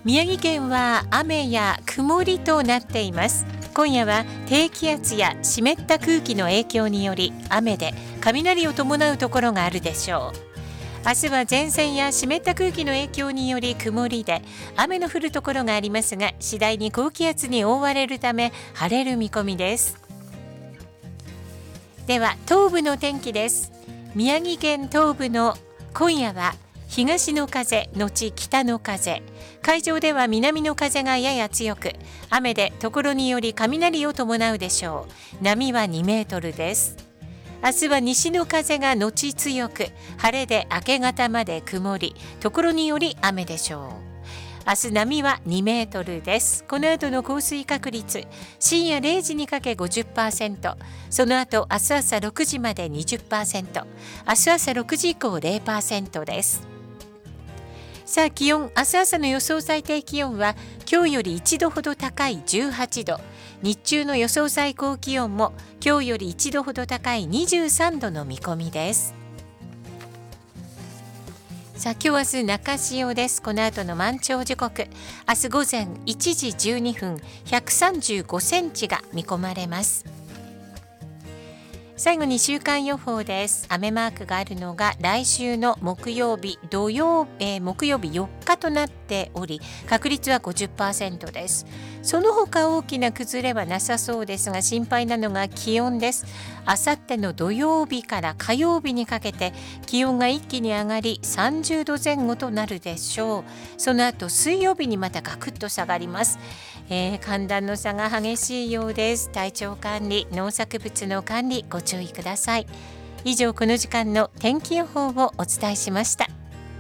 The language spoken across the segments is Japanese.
宮城県は雨や曇りとなっています。今夜は低気圧や湿った空気の影響により雨で雷を伴うところがあるでしょう。明日は前線や湿った空気の影響により曇りで雨の降るところがありますが、次第に高気圧に覆われるため晴れる見込みです。では東部の天気です。宮城県東部の今夜は東の風のち北の風、海上では南の風がやや強く、雨でところにより雷を伴うでしょう。波は2メートルです。明日は西の風がのち強く、晴れで明け方まで曇り、ところにより雨でしょう。明日波は2メートルです。この後の降水確率、深夜0時にかけ 50%、 その後明日朝6時まで 20%、 明日朝6時以降 0% です。さあ気温、明日朝の予想最低気温は今日より1度ほど高い18度、日中の予想最高気温も今日より1度ほど高い23度の見込みです。さあ今日明日中潮です。この後の満潮時刻、明日午前1時12分135センチが見込まれます。最後に週間予報です。雨マークがあるのが来週の木曜日木曜日4日となっており、確率は 50% です。その他大きな崩れはなさそうですが、心配なのが気温です。あさっての土曜日から火曜日にかけて気温が一気に上がり30度前後となるでしょう。その後水曜日にまたガクッと下がります。寒暖の差が激しいようです。体調管理、農作物の管理ご注意ください。以上、この時間の天気予報をお伝えしました。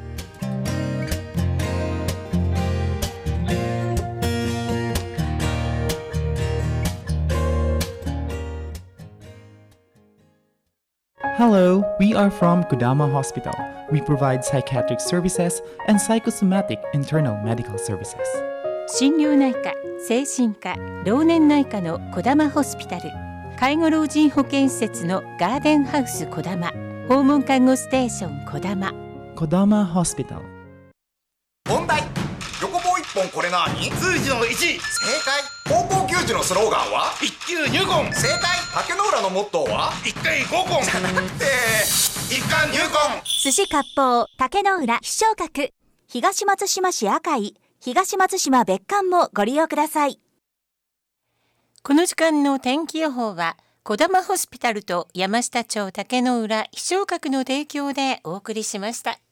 Hello, we are from Kodama Hospital. We provide psychiatric services and psychosomatic internal medical services. 心療内科、精神科、老年内科の小玉ホスピタル、介護老人保健施設のガーデンハウス小玉、訪問看護ステーション小玉。 Kodama Hospital。 問題、横棒一本これ何？ 数字の1。 正解。高校球児のスローガンは？ 一球入魂。 正解。竹の浦のモットーは？ 一回合魂。 じゃなくて一貫入魂。 寿司割烹竹の浦必勝閣、東松島市赤井、東松島別館もご利用ください。 この時間の天気予報は小玉ホスピタルと山下町竹の浦必勝閣の提供でお送りしました。